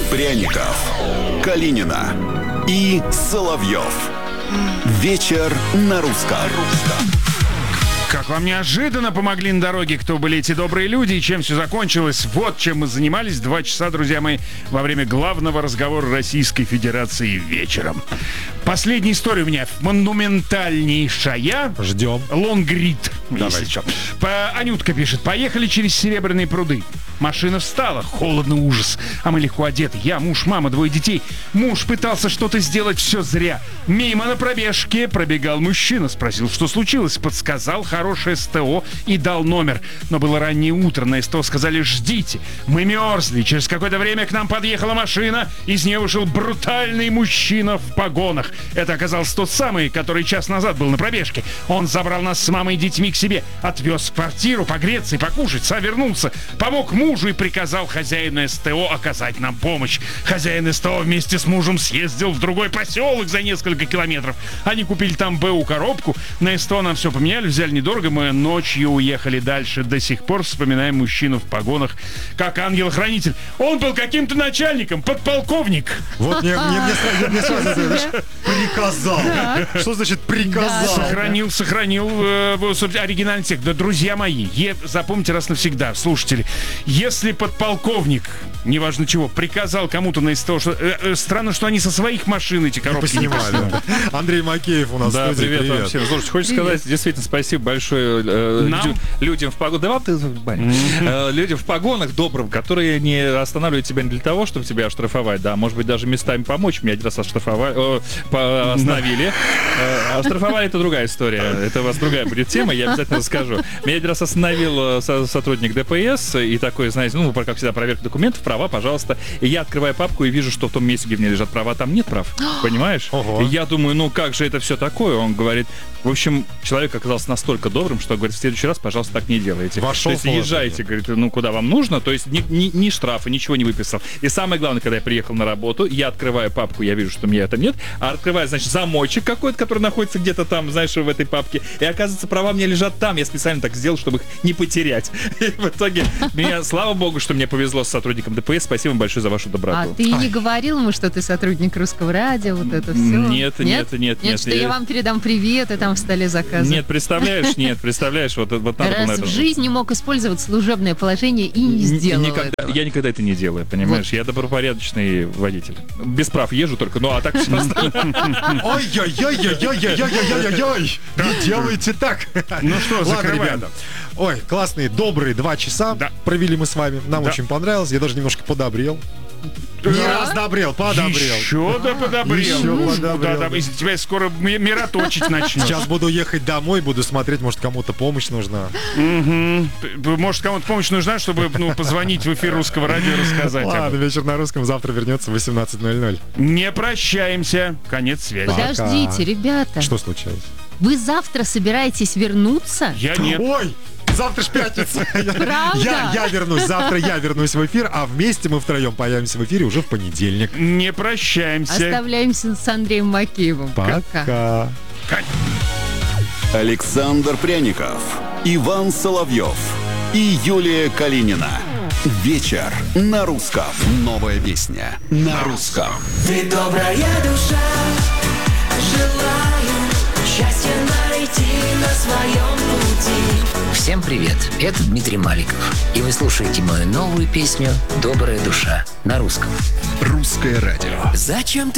Пряников, Калинина и Соловьев. Вечер на русском. Как вам неожиданно помогли на дороге, кто были эти добрые люди, и чем все закончилось. Вот чем мы занимались 2 часа, друзья мои, во время главного разговора Российской Федерации вечером. Последняя история у меня монументальнейшая. Ждем. Лонгрид. Давай. Анютка пишет. Поехали через Серебряные пруды. Машина встала. Холодно, ужас. А мы легко одеты. Я, муж, мама, 2 детей. Муж пытался что-то сделать, все зря. Мимо на пробежке пробегал мужчина. Спросил, что случилось. Подсказал хорошее СТО и дал номер. Но было раннее утро. На СТО сказали, ждите. Мы мерзли. Через какое-то время к нам подъехала машина. Из нее вышел брутальный мужчина в погонах. Это оказался тот самый, который час назад был на пробежке. Он забрал нас с мамой и детьми к себе. Отвез в квартиру погреться и покушать. Сам вернулся. Помог мужу и приказал хозяину СТО оказать нам помощь. Хозяин СТО вместе с мужем съездил в другой поселок за несколько километров. Они купили там БУ коробку. На СТО нам все поменяли, взяли недорого. Мы ночью уехали дальше. До сих пор вспоминаем мужчину в погонах как ангел-хранитель. Он был каким-то начальником, подполковник. Вот мне сразу приказал. Что значит приказал? Сохранил оригинальный текст. Да, друзья мои, запомните раз навсегда, слушатели, если подполковник, неважно чего, приказал кому-то на СТО, что странно, что они со своих машин эти коробки не поснимали. Андрей Макеев у нас в студии. Привет вам всем. Слушайте, хочется сказать, действительно, спасибо большое людям в погонах. Да вам ты людям в погонах добрым, которые не останавливают тебя не для того, чтобы тебя оштрафовать, да, может быть, даже местами помочь. Меня один раз остановили. Оштрафовали — это другая история. Это у вас другая будет тема, я обязательно расскажу. Меня один раз остановил сотрудник ДПС и такой, знаете, как всегда, проверка документов, права, пожалуйста. И я открываю папку и вижу, что в том месте, где мне лежат права, там нет прав. Понимаешь? Ого. И я думаю, как же это все такое? Он говорит, в общем, человек оказался настолько добрым, что говорит, в следующий раз, пожалуйста, так не делайте. Вошел. То есть езжайте, говорит, куда вам нужно, то есть ни штрафа, ничего не выписал. И самое главное, когда я приехал на работу, я открываю папку, я вижу, что у меня это нет, а открываю, значит, замочек какой-то, который находится где-то там, знаешь, в этой папке, и оказывается, права мне лежат там, я специально так сделал, чтобы их не потерять. И в итоге, слава богу, что мне повезло с сотрудником ДПС, спасибо вам большое за вашу доброту. А ты не говорил ему, что ты сотрудник Русского радио, вот это все? Нет. Что я вам передам привет, и там в столе заказы. Нет, представляешь, вот надо было на это. В жизни мог использовать служебное положение и не сделал этого. Я никогда это не делаю, понимаешь? Вот. Я добропорядочный водитель. Без прав езжу только, а так все остальное. Ой-ой-ой-ой-ой-ой-ой-ой! Не делайте так! Ну что, закрываем. Ребята. Ой, классные, добрые 2 часа провели мы с вами. Нам очень понравилось. Я даже немножко подобрел. Не раздобрел, подобрел. Еще подобрел. Если тебя скоро мироточить начнет. Сейчас буду ехать домой, буду смотреть, может, кому-то помощь нужна. Может, кому-то помощь нужна, чтобы позвонить в эфир Русского радио и рассказать. Ладно, вечер на русском завтра вернется в 18:00. Не прощаемся. Конец связи. Подождите, ребята. Что случилось? Вы завтра собираетесь вернуться? Я нет. Ой! Завтра ж пятница. Правда? Я вернусь. Завтра я вернусь в эфир, а вместе мы втроем появимся в эфире уже в понедельник. Не прощаемся. Оставляемся с Андреем Макеевым. Пока. Александр Пряников, Иван Соловьев и Юлия Калинина. Вечер на русском. Новая песня на русском. Ты добрая душа, желаю счастья найти на своем пути. Всем привет, это Дмитрий Маликов, и вы слушаете мою новую песню «Добрая душа» на русском. Русское радио. Зачем ты